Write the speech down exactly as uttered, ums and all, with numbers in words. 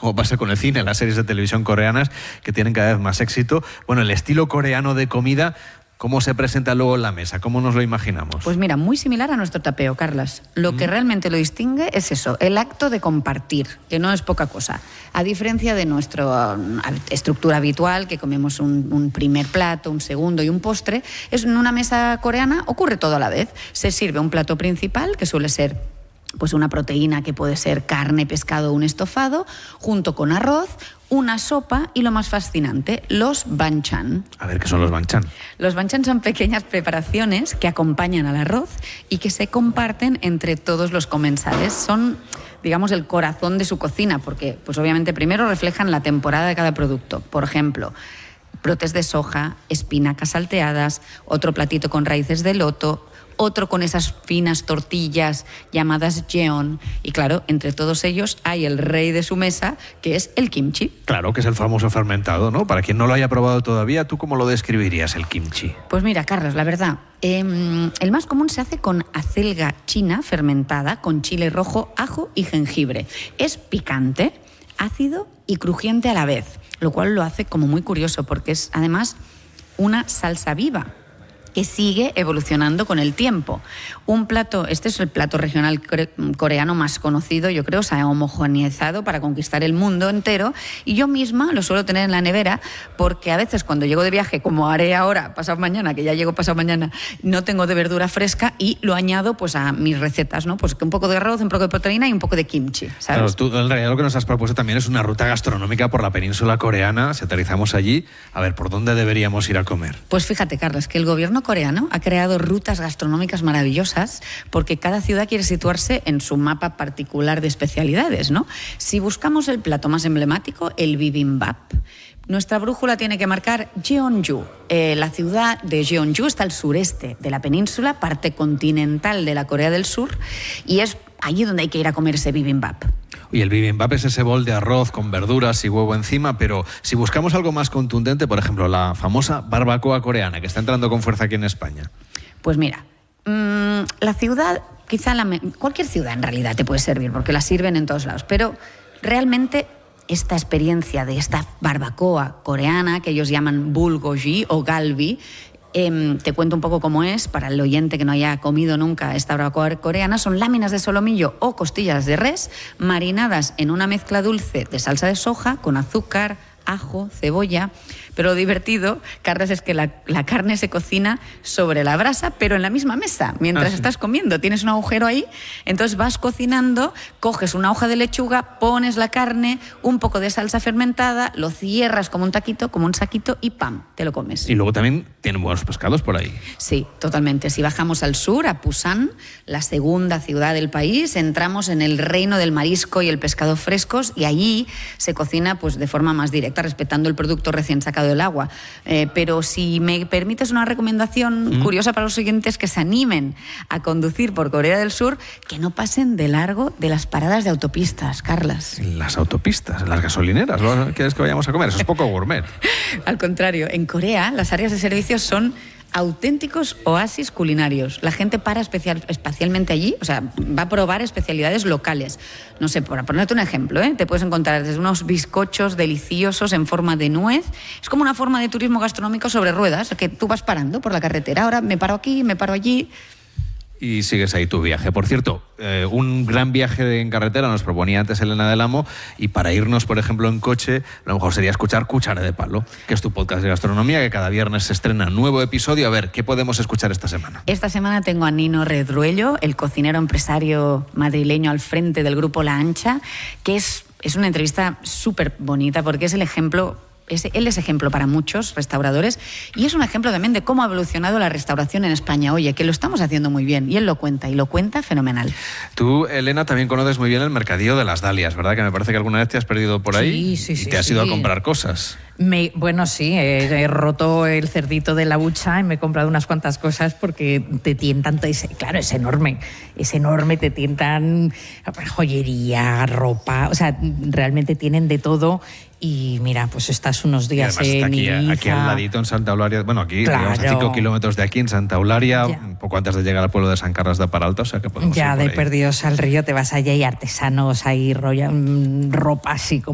como pasa con el cine, las series de televisión coreanas, que tienen cada vez más éxito. Bueno, el estilo coreano de comida, ¿cómo se presenta luego en la mesa? ¿Cómo nos lo imaginamos? Pues mira, muy similar a nuestro tapeo, Carlas. Lo mm. que realmente lo distingue es eso, el acto de compartir, que no es poca cosa. A diferencia de nuestra uh, estructura habitual, que comemos un, un primer plato, un segundo y un postre, es en una mesa coreana ocurre todo a la vez. Se sirve un plato principal, que suele ser pues una proteína que puede ser carne, pescado o un estofado, junto con arroz, una sopa y lo más fascinante, los banchan. A ver, ¿qué son los banchan? Los banchan son pequeñas preparaciones que acompañan al arroz y que se comparten entre todos los comensales. Son, digamos, el corazón de su cocina, porque pues obviamente primero reflejan la temporada de cada producto. Por ejemplo, brotes de soja, espinacas salteadas, otro platito con raíces de loto, otro con esas finas tortillas llamadas jeon. Y claro, entre todos ellos hay el rey de su mesa, que es el kimchi. Claro, que es el famoso fermentado, ¿no? Para quien no lo haya probado todavía, ¿tú cómo lo describirías, el kimchi? Pues mira, Carlos, la verdad, eh, el más común se hace con acelga china fermentada, con chile rojo, ajo y jengibre. Es picante, ácido y crujiente a la vez, lo cual lo hace como muy curioso, porque es además una salsa viva que sigue evolucionando con el tiempo. Un plato, este es el plato regional coreano más conocido, yo creo, se ha homogeneizado para conquistar el mundo entero, y yo misma lo suelo tener en la nevera porque a veces cuando llego de viaje, como haré ahora, pasado mañana, que ya llego pasado mañana, no tengo de verdura fresca y lo añado pues a mis recetas, ¿no? Pues un poco de arroz, un poco de proteína y un poco de kimchi, ¿sabes? Claro, tú en realidad lo que nos has propuesto también es una ruta gastronómica por la península coreana. Si aterrizamos allí, a ver, ¿por dónde deberíamos ir a comer? Pues fíjate, Carlos, que el gobierno coreano ha creado rutas gastronómicas maravillosas porque cada ciudad quiere situarse en su mapa particular de especialidades, ¿no? Si buscamos el plato más emblemático, el bibimbap, nuestra brújula tiene que marcar Jeonju. Eh, la ciudad de Jeonju está al sureste de la península, parte continental de la Corea del Sur, y es allí donde hay que ir a comer ese bibimbap. Y el bibimbap es ese bol de arroz con verduras y huevo encima, pero si buscamos algo más contundente, por ejemplo, la famosa barbacoa coreana, que está entrando con fuerza aquí en España. Pues mira, mmm, la ciudad, quizá la me- cualquier ciudad en realidad te puede servir, porque la sirven en todos lados, pero realmente esta experiencia de esta barbacoa coreana, que ellos llaman bulgogi o galbi, Eh, te cuento un poco cómo es, para el oyente que no haya comido nunca esta barbacoa coreana. Son láminas de solomillo o costillas de res marinadas en una mezcla dulce de salsa de soja con azúcar, ajo, cebolla. Pero lo divertido, Carlos, es que la, la carne se cocina sobre la brasa, pero en la misma mesa, mientras ah, sí. estás comiendo. Tienes un agujero ahí, entonces vas cocinando, coges una hoja de lechuga, pones la carne, un poco de salsa fermentada, lo cierras como un taquito, como un saquito y ¡pam!, te lo comes. Y luego también tienen buenos pescados por ahí. Sí, totalmente. Si bajamos al sur, a Pusan, la segunda ciudad del país, entramos en el reino del marisco y el pescado frescos, y allí se cocina pues de forma más directa, respetando el producto recién sacado del agua. Eh, pero si me permites una recomendación mm. curiosa para los siguientes que se animen a conducir por Corea del Sur, que no pasen de largo de las paradas de autopistas, Carlas. Las autopistas, las gasolineras, ¿no? ¿Quieres que vayamos a comer? Eso es poco gourmet. Al contrario, en Corea las áreas de servicios son auténticos oasis culinarios. La gente para especial, especialmente allí, o sea, va a probar especialidades locales. No sé, por ponerte un ejemplo, ¿eh? Te puedes encontrar desde unos bizcochos deliciosos en forma de nuez. Es como una forma de turismo gastronómico sobre ruedas, que tú vas parando por la carretera. Ahora me paro aquí, me paro allí. Y sigues ahí tu viaje. Por cierto, eh, un gran viaje en carretera nos proponía antes Elena del Amo, y para irnos, por ejemplo, en coche, a lo mejor sería escuchar Cuchara de Palo, que es tu podcast de gastronomía, que cada viernes se estrena nuevo episodio. A ver, ¿qué podemos escuchar esta semana? Esta semana tengo a Nino Redruello, el cocinero empresario madrileño al frente del grupo La Ancha, que es, es una entrevista súper bonita porque es el ejemplo... Es, él es ejemplo para muchos restauradores y es un ejemplo también de cómo ha evolucionado la restauración en España. Oye, que lo estamos haciendo muy bien, y él lo cuenta, y lo cuenta fenomenal. Tú, Elena, también conoces muy bien el mercadillo de las Dalias, ¿verdad? Que me parece que alguna vez te has perdido por ahí sí, sí, y sí, te has sí. ido a comprar cosas. Me, bueno, sí, he, he roto el cerdito de la hucha y me he comprado unas cuantas cosas porque te tientan, es, claro, es enorme, es enorme, te tientan joyería, ropa, o sea, realmente tienen de todo. Y mira, pues estás unos días y en aquí, Ibiza. aquí al ladito en Santa Eulalia, bueno, aquí claro. digamos, a cinco kilómetros de aquí en Santa Eulalia, ya. un poco antes de llegar al pueblo de San Carlos de Paralta, o sea que podemos ya ir por de ahí. perdidos al río te vas allá y artesanos, hay ropa así como